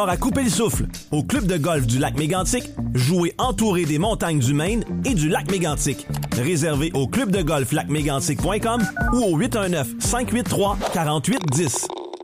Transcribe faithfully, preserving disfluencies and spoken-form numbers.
À couper le souffle. Au club de golf du lac Mégantic, jouez entouré des montagnes du Maine et du lac Mégantic. Réservé au club de golf lac mégantic point com ou au huit un neuf, cinq huit trois, quatre huit un zéro.